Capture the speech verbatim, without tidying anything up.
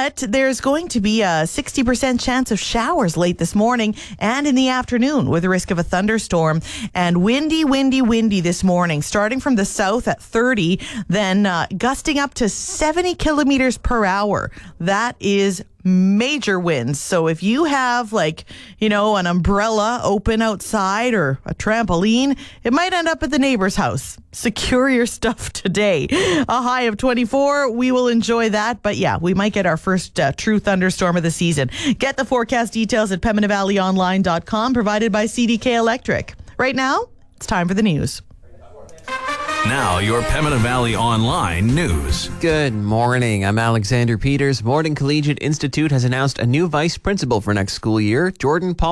But there's going to be a sixty percent chance of showers late this morning and in the afternoon with the risk of a thunderstorm. And windy, windy, windy this morning, starting from the south at thirty, then uh, gusting up to seventy kilometers per hour. That is major winds. So if you have like, you know, an umbrella open outside or a trampoline, it might end up at the neighbor's house. Secure your stuff today. A high of twenty-four. We will enjoy that. But yeah, we might get our first uh, true thunderstorm of the season. Get the forecast details at Pembina Valley Online dot com, provided by C D K Electric. Right now, it's time for the news. Now, your Pembina Valley Online news. Good morning. I'm Alexander Peters. Morton Collegiate Institute has announced a new vice principal for next school year. Jordan Paul